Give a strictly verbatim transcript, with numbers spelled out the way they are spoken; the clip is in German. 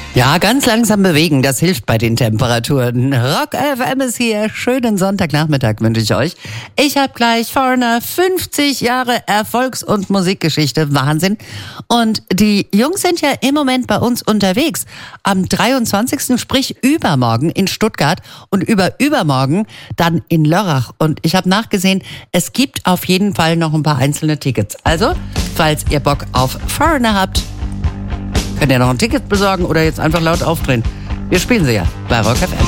Ja, ganz langsam bewegen, das hilft bei den Temperaturen. Rock F M ist hier. Schönen Sonntagnachmittag wünsche ich euch. Ich habe gleich Foreigner, fünfzig Jahre Erfolgs- und Musikgeschichte. Wahnsinn. Und die Jungs sind ja im Moment bei uns unterwegs. Am dreiundzwanzigsten sprich übermorgen in Stuttgart und über übermorgen dann in Lörrach. Und ich habe nachgesehen, es gibt auf jeden Fall noch ein paar einzelne Tickets. Also, falls ihr Bock auf Foreigner habt, könnt ihr noch ein Ticket besorgen oder jetzt einfach laut aufdrehen. Wir spielen sie ja bei Rock F M.